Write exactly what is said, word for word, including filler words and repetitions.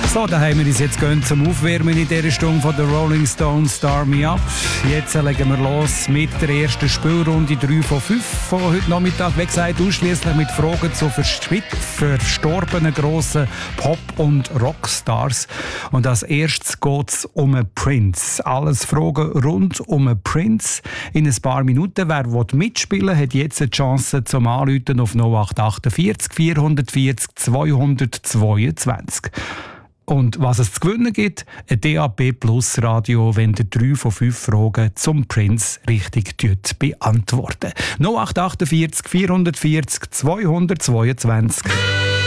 So, da haben wir uns jetzt gehen zum Aufwärmen in dieser Stunde von der Rolling Stones «Star Me Up». Jetzt legen wir los mit der ersten Spielrunde drei von fünf von heute Nachmittag. Wie gesagt, ausschliesslich mit Fragen zu verstorbenen grossen Pop- und Rockstars. Und als erstes geht es um einen Prince. Alles Fragen rund um einen Prince in ein paar Minuten. Wer mitspielen will, hat jetzt eine Chance zum Anrufen auf null acht achtundvierzig vierhundertvierzig zweihundertzweiundzwanzig. Und was es zu gewinnen gibt, ein D A B Plus Radio, wenn ihr drei von fünf Fragen zum Prince richtig beantwortet. null acht achtundvierzig vierhundertvierzig zweihundertzweiundzwanzig.